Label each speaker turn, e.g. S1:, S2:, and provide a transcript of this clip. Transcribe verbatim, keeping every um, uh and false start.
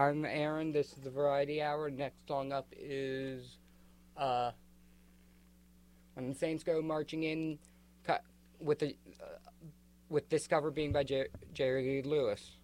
S1: I'm Aaron. This is the Variety Hour. Next song up is uh, When the Saints Go Marching In, with the uh, with this cover being by Jer- Jerry Lewis.